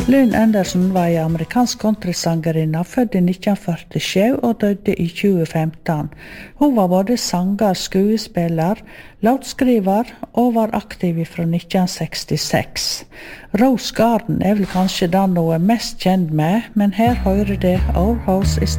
Lynn Anderson var en amerikansk countrysangerinna født i 1947 og døde i 2015. Hun var både sanger, skuespiller, låtskriver og var aktiv fra 1966. Rose Garden vel kanskje den hun mest kjent med, men her hører det Our House is